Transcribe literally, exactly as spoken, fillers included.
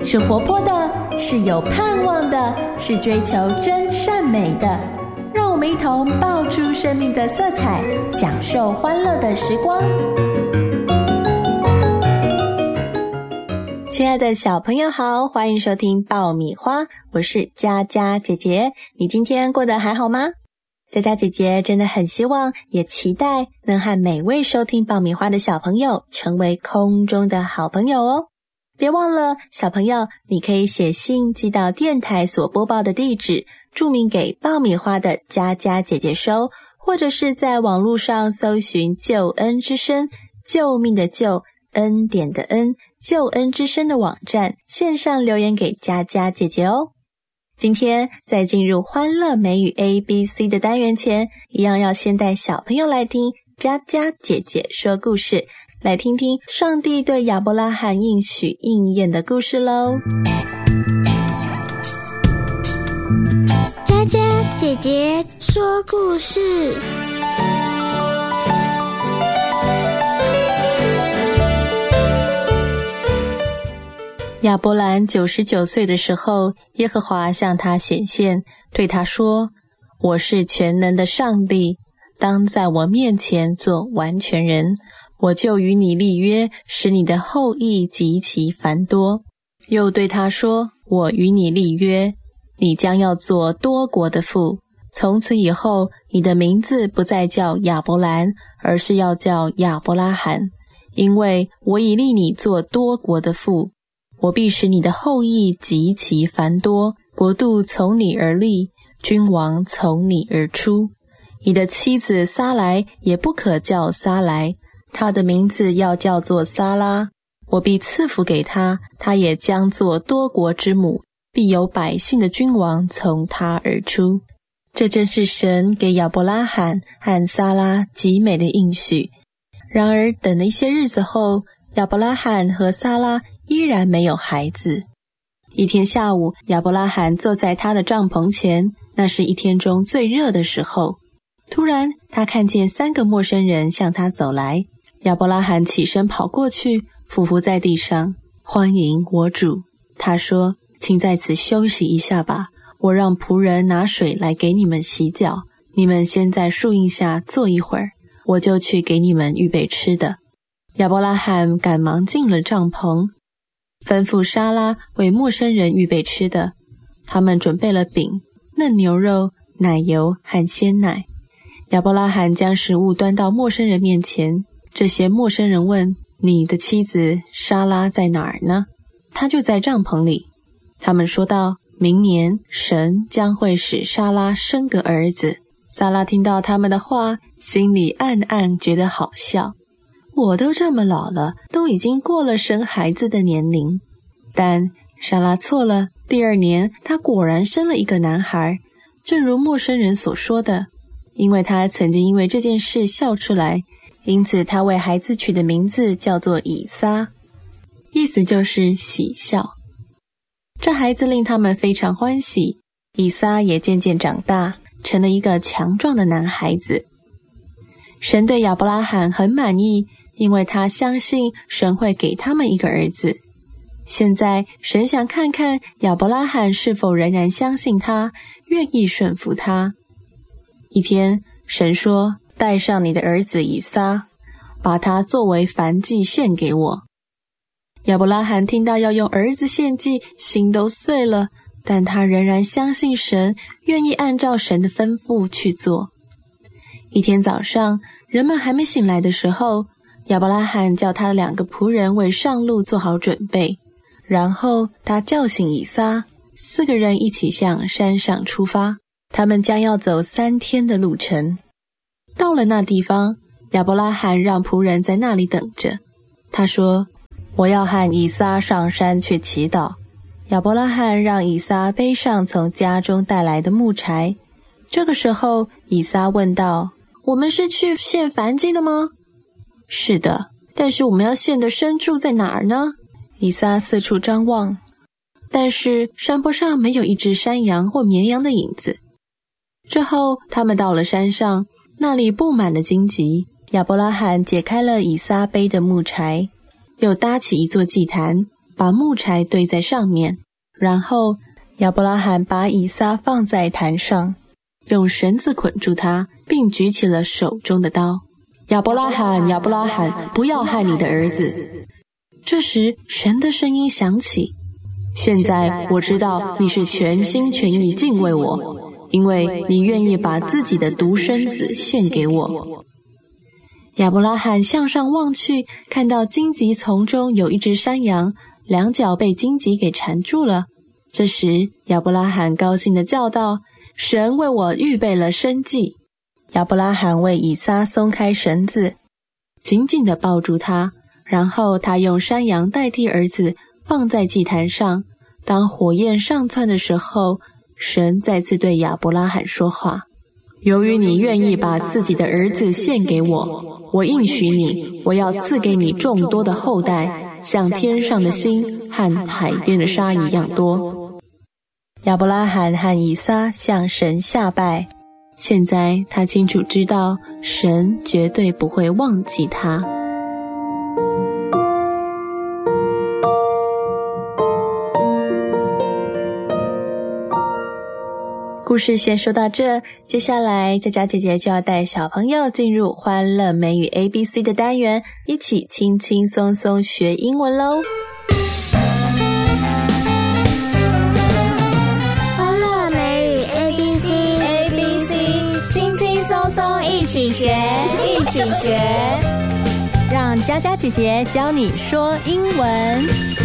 是活泼的，是有盼望的，是追求真善美的。让我们一同爆出生命的色彩，享受欢乐的时光。亲爱的小朋友好，欢迎收听爆米花，我是佳佳姐姐。你今天过得还好吗？佳佳姐姐真的很希望也期待能和每位收听爆米花的小朋友成为空中的好朋友哦。别忘了，小朋友你可以写信寄到电台所播报的地址，注明给爆米花的佳佳姐姐收，或者是在网络上搜寻救恩之声，救命的救，恩典的恩，救恩之声的网站线上留言给佳佳姐姐哦。今天在进入欢乐美语 A B C 的单元前，一样要先带小朋友来听佳佳姐姐说故事，来听听上帝对亚伯拉罕应许应验的故事咯。 佳佳姐姐说故事。 亚伯兰九十九岁的时候，耶和华向他显现，对他说：我是全能的上帝，当在我面前做完全人，我就与你立约，使你的后裔极其繁多。又对他说：我与你立约，你将要做多国的父，从此以后，你的名字不再叫亚伯兰，而是要叫亚伯拉罕，因为我已立你做多国的父。我必使你的后裔极其繁多，国度从你而立，君王从你而出。你的妻子撒来也不可叫撒来，她的名字要叫做撒拉。我必赐福给她，她也将做多国之母，必有百姓的君王从她而出。这正是神给亚伯拉罕和撒拉极美的应许。然而等了一些日子后，亚伯拉罕和撒拉依然没有孩子。一天下午，亚伯拉罕坐在他的帐篷前，那是一天中最热的时候。突然，他看见三个陌生人向他走来。亚伯拉罕起身跑过去，俯伏在地上，欢迎我主。他说：请在此休息一下吧，我让仆人拿水来给你们洗脚，你们先在树荫下坐一会儿，我就去给你们预备吃的。亚伯拉罕赶忙进了帐篷，吩咐沙拉为陌生人预备吃的。他们准备了饼、嫩牛肉、奶油和鲜奶。亚伯拉罕将食物端到陌生人面前。这些陌生人问：你的妻子沙拉在哪儿呢？她就在帐篷里。他们说道：明年神将会使沙拉生个儿子。撒拉听到他们的话，心里暗暗觉得好笑。我都这么老了，都已经过了生孩子的年龄。但莎拉错了，第二年她果然生了一个男孩，正如陌生人所说的。因为她曾经因为这件事笑出来，因此她为孩子取的名字叫做以撒，意思就是喜笑。这孩子令他们非常欢喜，以撒也渐渐长大，成了一个强壮的男孩子。神对亚伯拉罕很满意，因为他相信神会给他们一个儿子。现在神想看看亚伯拉罕是否仍然相信他，愿意顺服他。一天，神说：带上你的儿子以撒，把他作为燔祭献给我。亚伯拉罕听到要用儿子献祭，心都碎了，但他仍然相信神，愿意按照神的吩咐去做。一天早上，人们还没醒来的时候，亚伯拉罕叫他的两个仆人为上路做好准备，然后他叫醒以撒，四个人一起向山上出发。他们将要走三天的路程。到了那地方，亚伯拉罕让仆人在那里等着。他说：我要和以撒上山去祈祷。亚伯拉罕让以撒背上从家中带来的木柴。这个时候，以撒问道：我们是去献燔祭的吗？是的，但是我们要献的牲畜在哪儿呢？以撒四处张望，但是山坡上没有一只山羊或绵羊的影子。之后他们到了山上，那里布满了荆棘。亚伯拉罕解开了以撒背的木柴，又搭起一座祭坛， 把木柴堆在上面，然后亚伯拉罕把以撒放在坛上，用绳子捆住他，并举起了手中的刀。亚伯拉罕，亚伯拉罕，不要害你的儿子。这时神的声音响起，现在我知道你是全心全意敬畏我，因为你愿意把自己的独生子献给我。亚伯拉罕向上望去，看到荆棘丛中有一只山羊，两脚被荆棘给缠住了。这时亚伯拉罕高兴地叫道：神为我预备了生计。亚伯拉罕为以撒松开绳子，紧紧地抱住他，然后他用山羊代替儿子放在祭坛上。当火焰上窜的时候，神再次对亚伯拉罕说话：由于你愿意把自己的儿子献给我，我应许你，我要赐给你众多的后代，像天上的星和海边的沙一样多。亚伯拉罕和以撒向神下拜，现在他清楚知道神绝对不会忘记他。故事先说到这，接下来佳佳姐姐就要带小朋友进入欢乐美语 A B C 的单元，一起轻轻松松学英文咯。 欢乐美语 A B C A B C， 轻轻松松一起学，一起学， 让佳佳姐姐教你说英文。